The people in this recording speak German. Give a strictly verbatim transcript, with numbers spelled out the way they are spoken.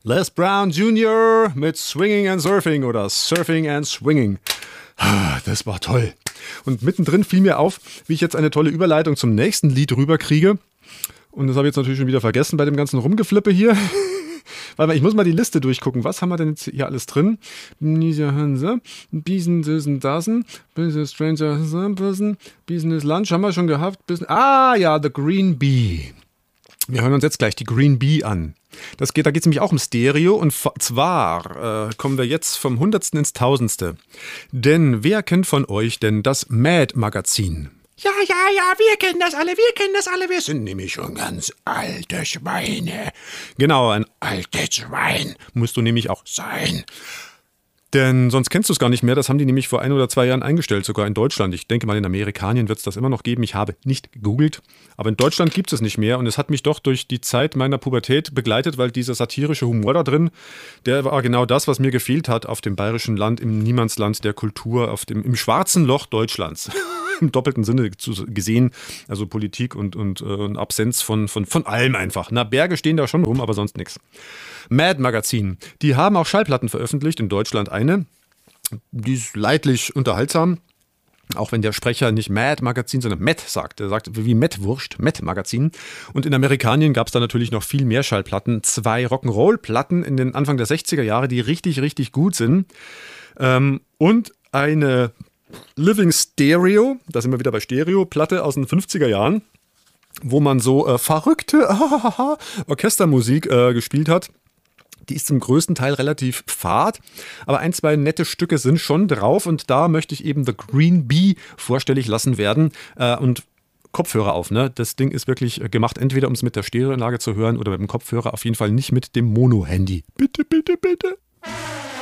Les Brown Junior mit Swinging and Surfing oder Surfing and Swinging. Das war toll. Und mittendrin fiel mir auf, wie ich jetzt eine tolle Überleitung zum nächsten Lied rüberkriege. Und das habe ich jetzt natürlich schon wieder vergessen bei dem ganzen Rumgeflippe hier. Warte mal, ich muss mal die Liste durchgucken. Was haben wir denn jetzt hier alles drin? Business Stranger Business Lunch haben wir schon gehabt. Ah ja, The Green Bee. Wir hören uns jetzt gleich die Green Bee an. Das geht, da geht es nämlich auch um Stereo und zwar äh, kommen wir jetzt vom Hundertsten ins Tausendste. Denn wer kennt von euch denn das Mad-Magazin? Ja, ja, ja, wir kennen das alle, wir kennen das alle, wir sind nämlich schon ganz alte Schweine. Genau, ein altes Schwein musst du nämlich auch sein. Denn sonst kennst du es gar nicht mehr. Das haben die nämlich vor ein oder zwei Jahren eingestellt, sogar in Deutschland. Ich denke mal, in Amerikanien wird es das immer noch geben. Ich habe nicht gegoogelt. Aber in Deutschland gibt es es nicht mehr. Und es hat mich doch durch die Zeit meiner Pubertät begleitet, weil dieser satirische Humor da drin, der war genau das, was mir gefehlt hat auf dem bayerischen Land, im Niemandsland der Kultur, auf dem, im schwarzen Loch Deutschlands. Im doppelten Sinne zu, gesehen. Also Politik und, und, und Absenz von, von, von allem einfach. Na, Berge stehen da schon rum, aber sonst nichts. Mad-Magazin. Die haben auch Schallplatten veröffentlicht, in Deutschland eine. Die ist leidlich unterhaltsam. Auch wenn der Sprecher nicht Mad-Magazin, sondern Met sagt. Er sagt wie Met-Wurst, Met-Magazin. Und in Amerikanien gab es da natürlich noch viel mehr Schallplatten. Zwei Rock'n'Roll-Platten in den Anfang der sechziger Jahre, die richtig, richtig gut sind. Ähm, und eine Living Stereo, da sind wir wieder bei Stereo-Platte aus den fünfziger Jahren, wo man so äh, verrückte Orchestermusik äh, gespielt hat. Die ist zum größten Teil relativ fad, aber ein, zwei nette Stücke sind schon drauf und da möchte ich eben The Green Bee vorstellig lassen werden äh, und Kopfhörer auf, ne? Das Ding ist wirklich gemacht, entweder um es mit der Stereoanlage zu hören oder mit dem Kopfhörer, auf jeden Fall nicht mit dem Mono-Handy. Bitte, bitte, bitte.